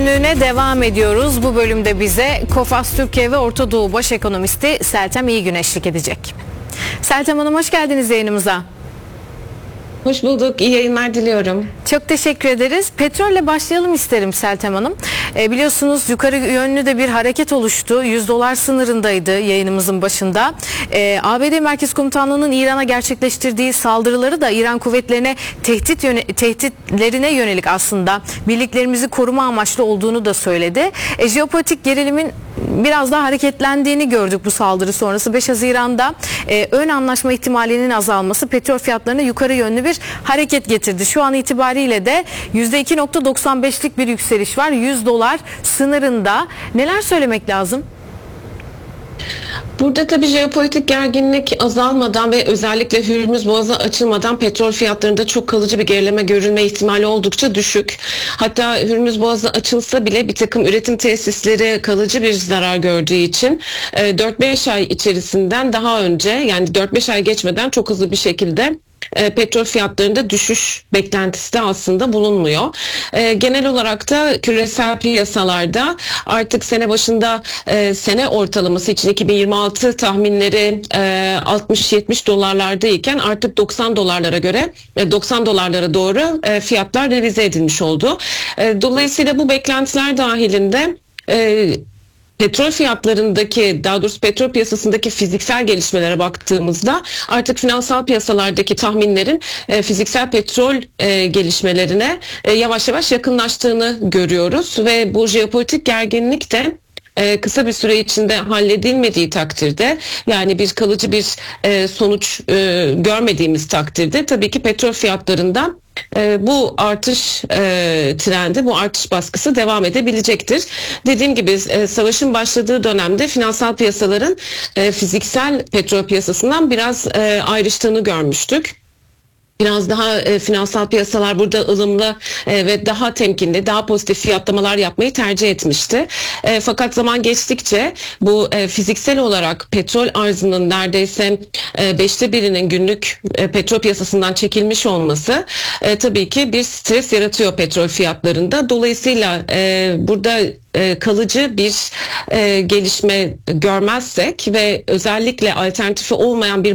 Günlüğüne devam ediyoruz. Bu bölümde bize Kofas Türkiye ve Orta Doğu Baş Ekonomisti Seltem İyigün eşlik edecek. Seltem Hanım, hoş geldiniz yayınımıza. Hoş bulduk. İyi yayınlar diliyorum. Çok teşekkür ederiz. Petrolle başlayalım isterim Seltem Hanım. Biliyorsunuz yukarı yönlü de bir hareket oluştu. $100 sınırındaydı yayınımızın başında. ABD Merkez Komutanlığı'nın İran'a gerçekleştirdiği saldırıları da İran kuvvetlerine tehditlerine yönelik aslında birliklerimizi koruma amaçlı olduğunu da söyledi. Jeopolitik gerilimin biraz daha hareketlendiğini gördük bu saldırı sonrası. 5 Haziran'da ön anlaşma ihtimalinin azalması petrol fiyatlarına yukarı yönlü bir hareket getirdi. Şu an itibariyle de %2.95'lik bir yükseliş var. $100 sınırında. Neler söylemek lazım? Burada tabii jeopolitik gerginlik azalmadan ve özellikle Hürmüz Boğazı açılmadan petrol fiyatlarında çok kalıcı bir gerileme görülme ihtimali oldukça düşük. Hatta Hürmüz Boğazı açılsa bile bir takım üretim tesisleri kalıcı bir zarar gördüğü için 4-5 ay içerisinden daha önce, yani 4-5 ay geçmeden çok hızlı bir şekilde petrol fiyatlarında düşüş beklentisi de aslında bulunmuyor. Genel olarak da küresel piyasalarda artık sene başında sene ortalaması için 2026 tahminleri 60-70 dolarlardayken artık 90 dolarlara doğru fiyatlar revize edilmiş oldu. Dolayısıyla bu beklentiler dahilinde petrol fiyatlarındaki, daha doğrusu petrol piyasasındaki fiziksel gelişmelere baktığımızda artık finansal piyasalardaki tahminlerin fiziksel petrol gelişmelerine yavaş yavaş yakınlaştığını görüyoruz ve bu jeopolitik gerginlik de kısa bir süre içinde halledilmediği takdirde, yani bir kalıcı bir sonuç görmediğimiz takdirde tabii ki petrol fiyatlarında bu artış trendi, bu artış baskısı devam edebilecektir. Dediğim gibi savaşın başladığı dönemde finansal piyasaların fiziksel petrol piyasasından biraz ayrıştığını görmüştük. Biraz daha finansal piyasalar burada ılımlı ve daha temkinli, daha pozitif fiyatlamalar yapmayı tercih etmişti. Fakat zaman geçtikçe bu fiziksel olarak petrol arzının neredeyse 5'te birinin günlük petrol piyasasından çekilmiş olması tabii ki bir stres yaratıyor petrol fiyatlarında. Dolayısıyla burada kalıcı bir gelişme görmezsek ve özellikle alternatifi olmayan bir